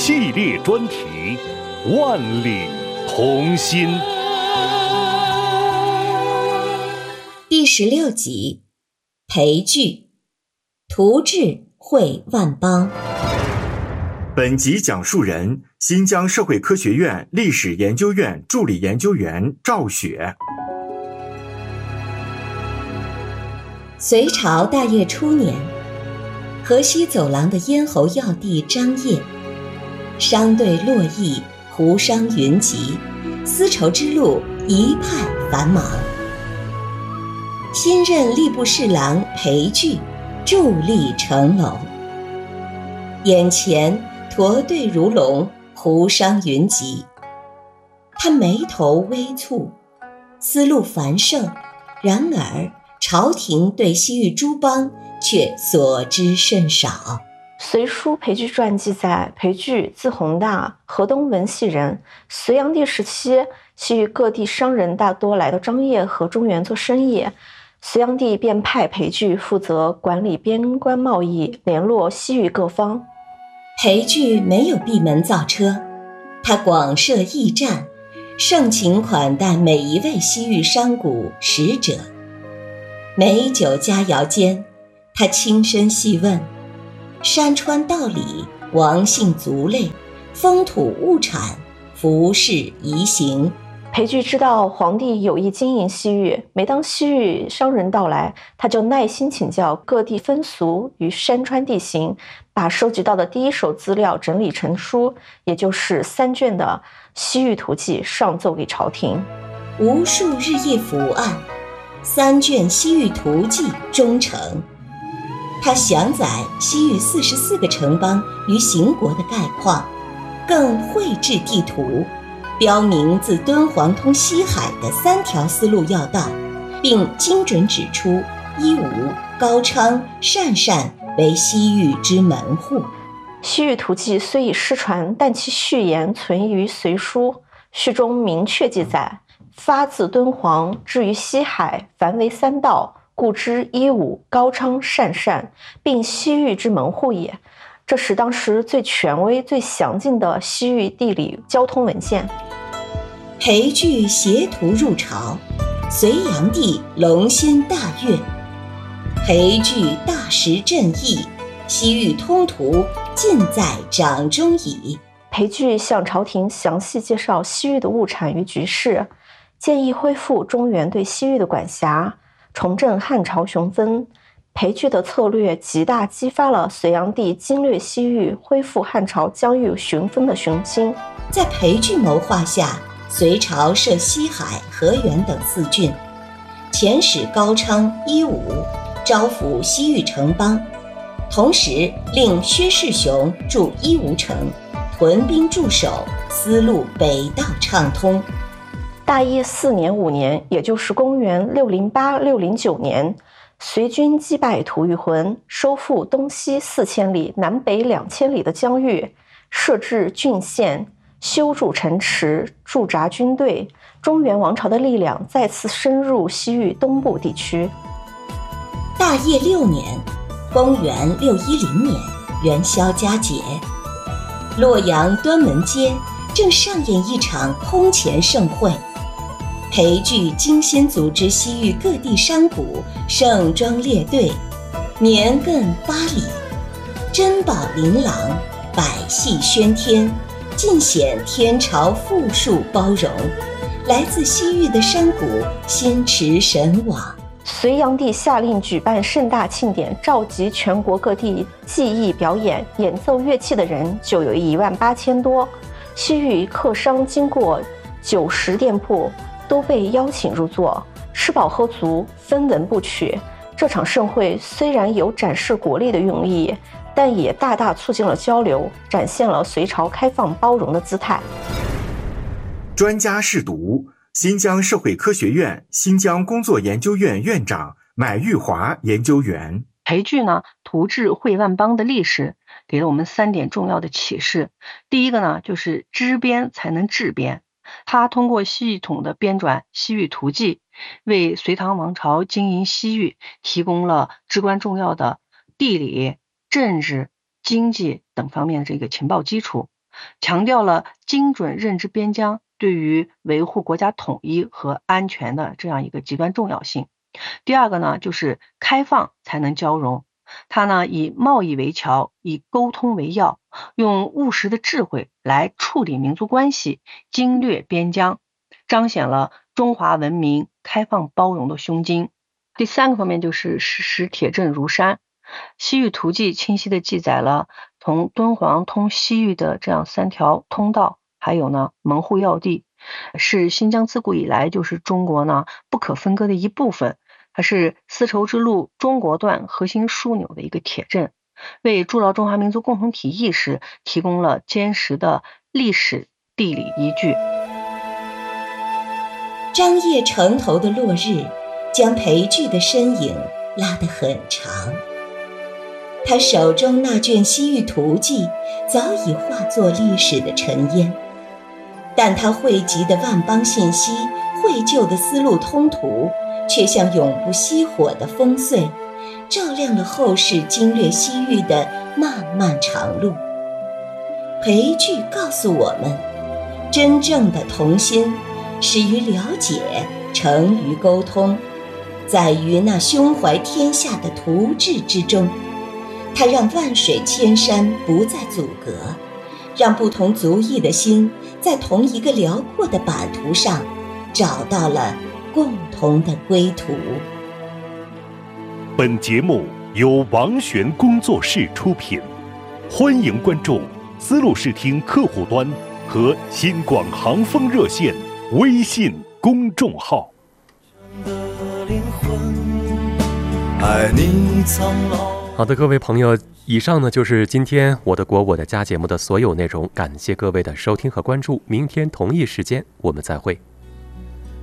系列专题《万里同心》 第16集，裴矩，图治会万邦。 本集讲述人：新疆社会科学院历史研究院助理研究员赵雪。 隋朝大业初年，河西走廊的咽喉要地张掖，商队洛邑，胡商云集，丝绸之路一派繁忙。新任吏部侍郎裴矩伫立城楼，眼前驼队如龙，胡商云集。他眉头微蹙，思路繁盛，然而朝廷对西域诸邦却所知甚少。 隋书裴矩传记载，裴矩字弘大，河东闻系人。隋炀帝时期，西域各地商人大多来到张掖和中原做生意，隋炀帝便派裴矩负责管理边关贸易，联络西域各方。 裴矩没有闭门造车，他广设驿站，盛情款待每一位西域商贾使者。美酒佳肴间，他轻声细问山川道理、王姓族类、风土物产、服饰仪行。 裴矩知道皇帝有意经营西域，每当西域商人到来，他就耐心请教各地风俗与山川地形，把收集到的第一手资料整理成书，也就是3卷的《西域图记》上奏给朝廷。 无数日夜伏案，3卷《西域图记》终成。他详载西域44个城邦与行国的概况，更绘制地图，标明自敦煌通西海的3条丝路要道，并精准指出伊吾、高昌、鄯善为西域之门户。《 西域图记》虽已失传，但其序言存于隋书，序中明确记载：发自敦煌，至于西海，凡为3道，故知伊吾、高昌、鄯善，并西域之门户也。这是当时最权威、最详尽的西域地理交通文献。 裴矩携图入朝，隋炀帝龙心大悦。裴矩大识正义，西域通途尽在掌中矣。 裴矩向朝廷详细介绍西域的物产与局势，建议恢复中原对西域的管辖，重振汉朝雄风。裴矩的策略极大激发了隋炀帝经略西域、恢复汉朝疆域雄风的雄心。 在裴矩谋划下，隋朝设西海、河源等4郡，遣使高昌、伊吾，招抚西域城邦，同时令薛世雄驻伊吾城，屯兵驻守，丝路北道畅通。 大业4年5年，也就是公元608-609年，隋军击败吐谷浑，收复东西4000里、南北2000里的疆域，设置郡县，修筑城池，驻扎军队，中原王朝的力量再次深入西域东部地区。 大业6年，公元610年元宵佳节，洛阳端门街正上演一场空前盛会。裴矩精心组织西域各地商贾盛装列队，绵亘8里，珍宝琳琅，百戏喧天，尽显天朝富庶包容。来自西域的商贾心驰神往。 隋炀帝下令举办盛大庆典，召集全国各地技艺表演、演奏乐器的人就有18000多。西域客商经过90店铺，都被邀请入座，吃饱喝足，分文不取。这场盛会虽然有展示国力的用意，但也大大促进了交流，展现了隋朝开放包容的姿态。 专家试读：新疆社会科学院新疆工作研究院院长买玉华研究员。 裴矩呢，图治会万邦的历史给了我们3点重要的启示。第一个呢，就是知边才能治边。他通过系统的编纂《西域图记》，为隋唐王朝经营西域提供了至关重要的地理、政治、经济等方面的这个情报基础。 强调了精准认知边疆对于维护国家统一和安全的这样一个极端重要性。第二个呢，就是开放才能交融。它呢以贸易为桥，以沟通为要，用务实的智慧来处理民族关系，经略边疆，彰显了中华文明开放包容的胸襟。第三个方面就是史实铁证如山。西域图记清晰地记载了从敦煌通西域的这样3条通道，还有呢门户要地，是新疆自古以来就是中国呢不可分割的一部分，它是丝绸之路中国段核心枢纽的一个铁证，为筑牢中华民族共同体意识提供了坚实的历史地理依据。 张掖城头的落日将裴矩的身影拉得很长，他手中那卷西域图记早已化作历史的尘烟，但他汇集的万邦信息、绘就的丝路通途，却像永不熄火的烽燧，照亮了后世经略西域的漫漫长路。裴矩告诉我们，真正的同心始于了解，成于沟通，在于那胸怀天下的图志之中。它让万水千山不再阻隔，让不同族裔的心在同一个辽阔的版图上找到了共同的归途。 本节目由王璇工作室出品，欢迎关注丝路视听客户端和新广航风热线微信公众号。 爱你苍老。 好的，各位朋友，以上呢就是今天我的国我的家节目的所有内容，感谢各位的收听和关注，明天同一时间我们再会。